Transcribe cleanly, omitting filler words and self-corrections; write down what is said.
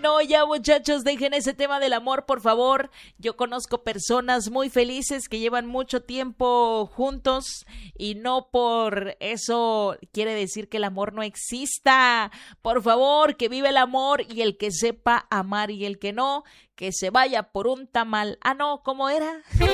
no, ya muchachos, dejen ese tema del amor, por favor. Yo conozco personas muy felices que llevan mucho tiempo juntos y no por eso quiere decir que el amor no exista. Por favor, que vive el amor y el que sepa amar y el que no, que se vaya por un tamal. Ah, no, ¿cómo era?